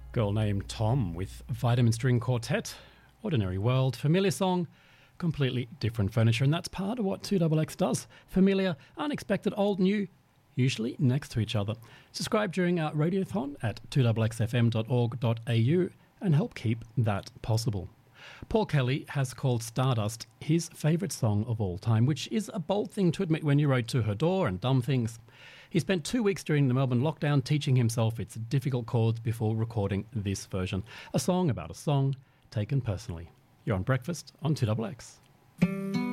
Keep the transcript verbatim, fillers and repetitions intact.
Girl named Tom with Vitamin String Quartet, Ordinary World, familiar song, completely different furniture, and that's part of what two X X does. Familiar, unexpected, old, new, usually next to each other. Subscribe during our radiothon at two x x f m dot org dot a u and help keep that possible. Paul Kelly has called Stardust his favourite song of all time, which is a bold thing to admit when you wrote To Her Door and Dumb Things. He spent two weeks during the Melbourne lockdown teaching himself its difficult chords before recording this version, a song about a song taken personally. You're on Breakfast on two X X.